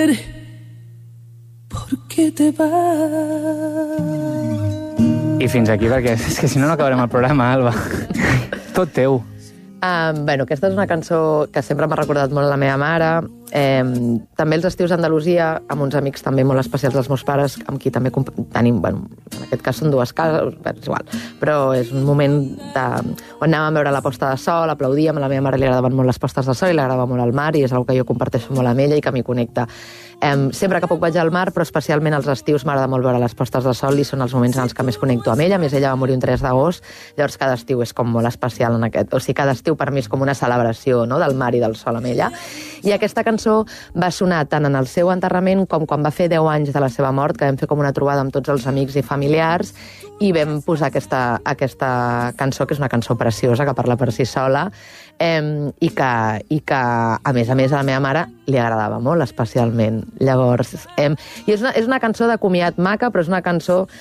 I fins aquí, perquè és que si no, no acabarem el programa, Alba. Tot teu. Bueno, aquesta és una cançó que sempre m'ha recordat molt la meva mare. També els estius a Andalusia, amb uns amics també molt especials dels meus pares, amb qui també tenim, bueno, en aquest cas són dues cases, és igual, però és un moment on anàvem a veure la posta de sol, aplaudíem, a la meva mare li agradaven molt les postes de sol i li agradava molt el mar, i és una que jo comparteixo molt amb ella i que m'hi connecta. Sempre que puc vaig al mar, però especialment als estius m'agrada molt veure les postes de sol i són els moments en els que més connecto amb ella. A més, ella va morir un 3 d'agost, llavors cada estiu és com molt especial en aquest. O sigui, cada estiu per mi és com una celebració, no?, del mar i del sol amb ella. I aquesta cançó va sonar tant en el seu enterrament com quan va fer 10 anys de la seva mort, que vam fer com una trobada amb tots els amics i familiars i vam posar aquesta cançó, que és una cançó preciosa, que parla per si sola, i que a més a la meva mare li agradava molt, especialment. Llavors, i és una cançó de comiat maca, però és una cançó